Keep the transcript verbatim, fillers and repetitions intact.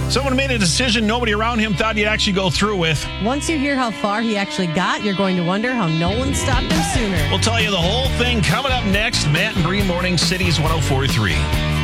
Someone made a decision nobody around him thought he'd actually go through with. Once you hear how far he actually got, you're going to wonder how no one stopped him sooner. We'll tell you the whole thing coming up next. Matt and Bree, Morning Cities one oh four point three.